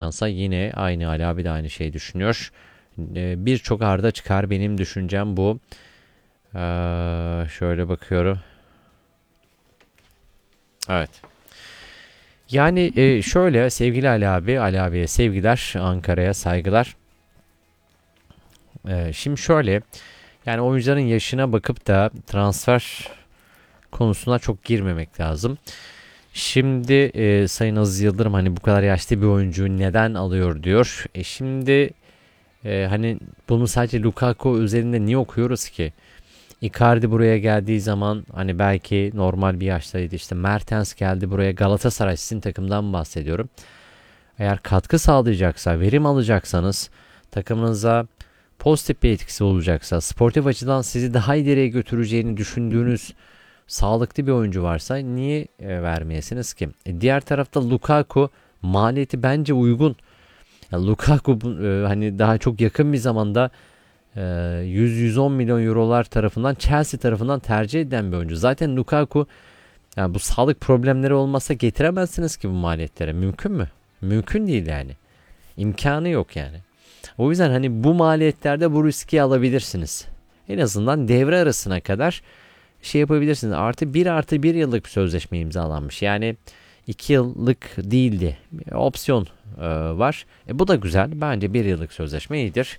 oynansa yine aynı, Ali abi de aynı şeyi düşünüyor. Birçok Arda çıkar, benim düşüncem bu. Şöyle bakıyorum. Evet. Yani şöyle sevgili Ali abi, Ali abiye sevgiler, Ankara'ya saygılar. Şimdi şöyle, yani oyuncuların yaşına bakıp da transfer konusuna çok girmemek lazım. Şimdi Sayın Aziz Yıldırım hani bu kadar yaşlı bir oyuncuyu neden alıyor diyor. Şimdi hani bunu sadece Lukaku üzerinde niye okuyoruz ki? Icardi buraya geldiği zaman hani belki normal bir yaştaydı. İşte Mertens geldi buraya, Galatasaray, sizin takımdan bahsediyorum. Eğer katkı sağlayacaksa, verim alacaksanız, takımınıza pozitif bir etkisi olacaksa, sportif açıdan sizi daha ileriye götüreceğini düşündüğünüz sağlıklı bir oyuncu varsa niye vermeyesiniz ki? Diğer tarafta Lukaku maliyeti bence uygun. Ya Lukaku hani daha çok yakın bir zamanda 100-110 milyon eurolar tarafından, Chelsea tarafından tercih edilen bir oyuncu. Zaten Lukaku, yani bu sağlık problemleri olmazsa getiremezsiniz ki bu maliyetlere. Mümkün mü? Mümkün değil yani. İmkanı yok yani. O yüzden hani bu maliyetlerde bu riski alabilirsiniz. En azından devre arasına kadar şey yapabilirsiniz. Artı bir yıllık bir sözleşme imzalanmış. Yani 2 yıllık değildi. Opsiyon var. Bu da güzel. Bence bir yıllık sözleşme iyidir.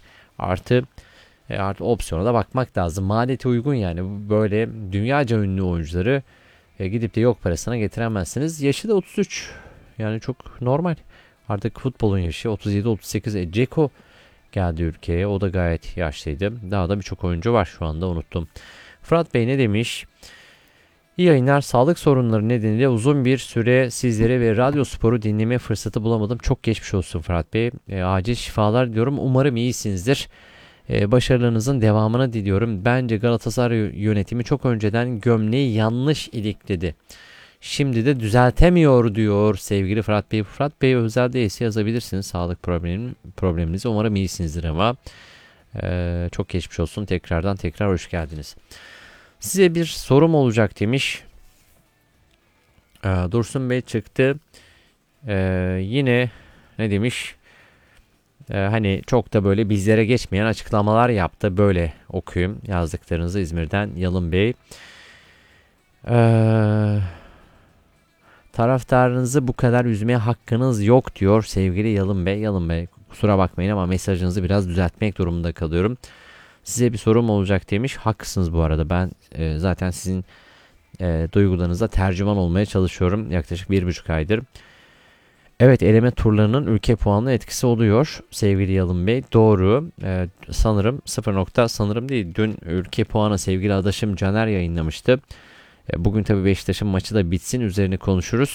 Artı opsiyona da bakmak lazım. Maliyeti uygun yani. Böyle dünyaca ünlü oyuncuları gidip de yok parasına getiremezsiniz. Yaşı da 33. Yani çok normal. Artık futbolun yaşı 37-38. Dzeko geldi ülkeye. O da gayet yaşlıydı. Daha da birçok oyuncu var, şu anda unuttum. Fırat Bey ne demiş? İyi yayınlar. Sağlık sorunları nedeniyle uzun bir süre sizlere ve radyo sporu dinleme fırsatı bulamadım. Çok geçmiş olsun Fırat Bey. Acil şifalar diliyorum. Umarım iyisinizdir. Başarılarınızın devamını diliyorum. Bence Galatasaray yönetimi çok önceden gömleği yanlış ilikledi. Şimdi de düzeltemiyor diyor sevgili Fırat Bey. Fırat Bey özel değilse yazabilirsiniz sağlık probleminizi. Umarım iyisinizdir ama çok geçmiş olsun. Tekrar hoş geldiniz. Size bir sorum olacak demiş. Dursun Bey çıktı. Yine ne demiş? Hani çok da böyle bizlere geçmeyen açıklamalar yaptı. Böyle okuyayım yazdıklarınızı İzmir'den Yalın Bey. Taraftarınızı bu kadar üzmeye hakkınız yok diyor sevgili Yalın Bey. Yalın Bey kusura bakmayın ama mesajınızı biraz düzeltmek durumunda kalıyorum. Size bir sorum olacak demiş. Haklısınız bu arada. Ben zaten sizin duygularınıza tercüman olmaya çalışıyorum yaklaşık 1,5 aydır. Evet, eleme turlarının ülke puanına etkisi oluyor sevgili Yalın Bey. Doğru. Sanırım 0 nokta sanırım değil. Dün ülke puanı sevgili adaşım Caner yayınlamıştı. Bugün tabii Beşiktaş'ın maçı da bitsin, üzerine konuşuruz.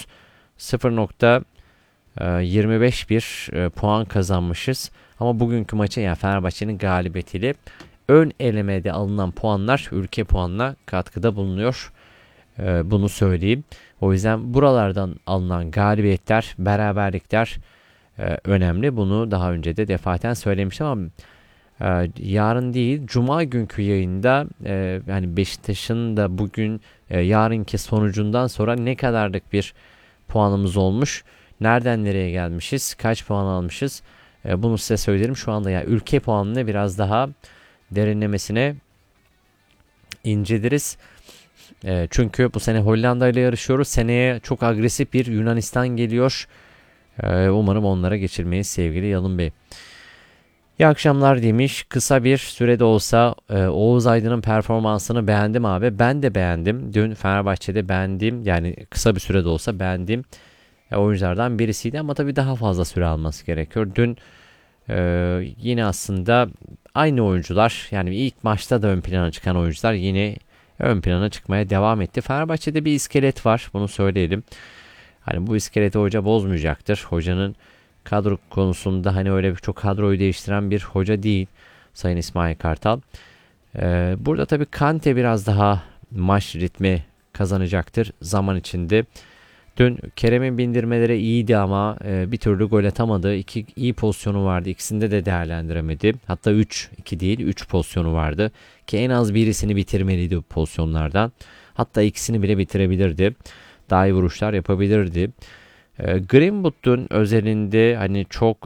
0,25 bir puan kazanmışız. Ama bugünkü maçı, yani Fenerbahçe'nin galibiyetiyle ön elemede alınan puanlar ülke puanına katkıda bulunuyor. Bunu söyleyeyim. O yüzden buralardan alınan galibiyetler, beraberlikler önemli. Bunu daha önce de defaten söylemiştim ama yarın değil, Cuma günkü yayında yani Beşiktaş'ın da bugün yarınki sonucundan sonra ne kadarlık bir puanımız olmuş, nereden nereye gelmişiz, kaç puan almışız, bunu size söylerim. Şu anda yani ülke puanını biraz daha derinlemesine inceleriz. Çünkü bu sene Hollanda ile yarışıyoruz. Seneye çok agresif bir Yunanistan geliyor. Umarım onlara geçirmeyiz sevgili Yalın Bey. İyi akşamlar demiş. Kısa bir sürede olsa Oğuz Aydın'ın performansını beğendim abi. Ben de beğendim. Dün Fenerbahçe'de beğendim. Yani kısa bir sürede olsa beğendim. Oyunculardan birisiydi ama tabii daha fazla süre alması gerekiyor. Dün yine aslında aynı oyuncular, yani ilk maçta da ön plana çıkan oyuncular yine ön plana çıkmaya devam etti. Fenerbahçe'de bir iskelet var. Bunu söyleyelim. Hani bu iskeleti hoca bozmayacaktır. Hocanın kadro konusunda hani öyle çok kadroyu değiştiren bir hoca değil Sayın İsmail Kartal. Burada tabii Kante biraz daha maç ritmi kazanacaktır zaman içinde. Dün Kerem'in bindirmeleri iyiydi ama bir türlü gol atamadı. İki iyi pozisyonu vardı. İkisinde de değerlendiremedi. Hatta 2 değil 3 pozisyonu vardı. Ki en az birisini bitirmeliydi bu pozisyonlardan. Hatta ikisini bile bitirebilirdi. Daha iyi vuruşlar yapabilirdi. Greenwood'un özelinde hani çok